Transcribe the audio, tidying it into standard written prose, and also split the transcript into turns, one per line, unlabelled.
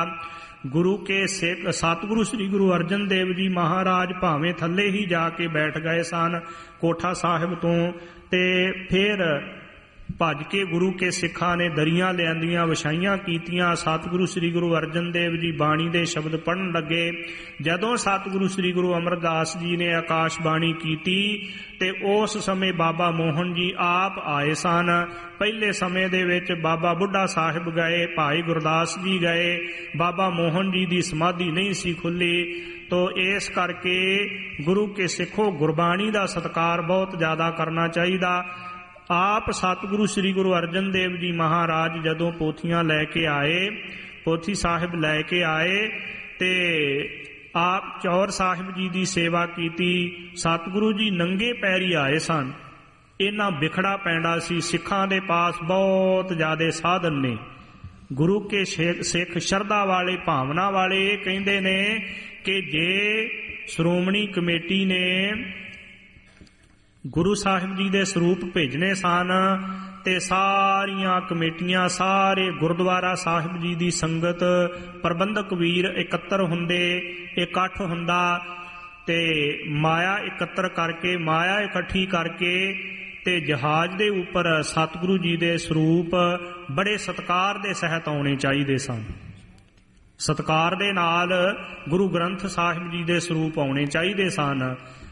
ਗੁਰੂ ਕੇ ਸਿੱਖ ਸਤਿਗੁਰੂ ਸ੍ਰੀ ਗੁਰੂ ਅਰਜਨ ਦੇਵ ਜੀ ਮਹਾਰਾਜ ਭਾਵੇਂ ਥੱਲੇ ਹੀ ਜਾ ਕੇ ਬੈਠ ਗਏ ਸਨ ਕੋਠਾ ਸਾਹਿਬ ਤੋਂ, ਤੇ ਫਿਰ ਭੱਜ ਕੇ ਗੁਰੂ ਕੇ ਸਿੱਖਾਂ ਨੇ ਦਰੀਆਂ ਲਿਆਂਦੀਆਂ, ਵਿਛਾਈਆਂ ਕੀਤੀਆਂ। ਸਤਿਗੁਰੂ ਸ੍ਰੀ ਗੁਰੂ ਅਰਜਨ ਦੇਵ ਜੀ ਬਾਣੀ ਦੇ ਸ਼ਬਦ ਪੜ੍ਹਨ ਲੱਗੇ। ਜਦੋਂ ਸਤਿਗੁਰੂ ਸ੍ਰੀ ਗੁਰੂ ਅਮਰਦਾਸ ਜੀ ਨੇ ਆਕਾਸ਼ਬਾਣੀ ਕੀਤੀ ਤੇ ਉਸ ਸਮੇਂ ਬਾਬਾ ਮੋਹਨ ਜੀ ਆਪ ਆਏ ਸਨ। ਪਹਿਲੇ ਸਮੇਂ ਦੇ ਵਿੱਚ ਬਾਬਾ ਬੁੱਢਾ ਸਾਹਿਬ ਗਏ, ਭਾਈ ਗੁਰਦਾਸ ਜੀ ਗਏ, ਬਾਬਾ ਮੋਹਨ ਜੀ ਦੀ ਸਮਾਧੀ ਨਹੀਂ ਸੀ ਖੁੱਲੀ। ਤੋ ਇਸ ਕਰਕੇ ਗੁਰੂ ਕੇ ਸਿੱਖੋ ਗੁਰਬਾਣੀ ਦਾ ਸਤਿਕਾਰ ਬਹੁਤ ਜ਼ਿਆਦਾ ਕਰਨਾ ਚਾਹੀਦਾ। ਆਪ ਸਤਿਗੁਰੂ ਸ੍ਰੀ ਗੁਰੂ ਅਰਜਨ ਦੇਵ ਜੀ ਮਹਾਰਾਜ ਜਦੋਂ ਪੋਥੀਆਂ ਲੈ ਕੇ ਆਏ, ਪੋਥੀ ਸਾਹਿਬ ਲੈ ਕੇ ਆਏ ਤੇ ਆਪ ਚੌਰ ਸਾਹਿਬ ਜੀ ਦੀ ਸੇਵਾ ਕੀਤੀ। ਸਤਿਗੁਰੂ ਜੀ ਨੰਗੇ ਪੈਰੀ ਆਏ ਸਨ। ਇਹਨਾਂ ਵਿਖੜਾ ਪੈਂਦਾ ਸੀ। ਸਿੱਖਾਂ ਦੇ ਪਾਸ ਬਹੁਤ ਜ਼ਿਆਦਾ ਸਾਧਨ ਨੇ। ਗੁਰੂ ਕੇ ਸਿੱਖ ਸ਼ਰਧਾ ਵਾਲੇ, ਭਾਵਨਾ ਵਾਲੇ ਇਹ ਕਹਿੰਦੇ ਨੇ ਕਿ ਜੇ ਸ਼੍ਰੋਮਣੀ ਕਮੇਟੀ ਨੇ ਗੁਰੂ ਸਾਹਿਬ ਜੀ ਦੇ ਸਰੂਪ ਭੇਜਣੇ ਸਨ ਤੇ ਸਾਰੀਆਂ ਕਮੇਟੀਆਂ, ਸਾਰੇ ਗੁਰਦੁਆਰਾ ਸਾਹਿਬ ਜੀ ਦੀ ਸੰਗਤ, ਪ੍ਰਬੰਧਕ ਵੀਰ ਇਕੱਤਰ ਹੁੰਦੇ, ਇਕੱਠ ਹੁੰਦਾ ਤੇ ਮਾਇਆ ਇਕੱਤਰ ਕਰਕੇ, ਮਾਇਆ ਇਕੱਠੀ ਕਰਕੇ ਤੇ ਜਹਾਜ਼ ਦੇ ਉੱਪਰ ਸਤਿਗੁਰੂ ਜੀ ਦੇ ਸਰੂਪ ਬੜੇ ਸਤਿਕਾਰ ਦੇ ਸਹਿਤ ਆਉਣੇ ਚਾਹੀਦੇ ਸਨ। ਸਤਿਕਾਰ ਦੇ ਨਾਲ ਗੁਰੂ ਗ੍ਰੰਥ ਸਾਹਿਬ ਜੀ ਦੇ ਸਰੂਪ ਆਉਣੇ ਚਾਹੀਦੇ ਸਨ।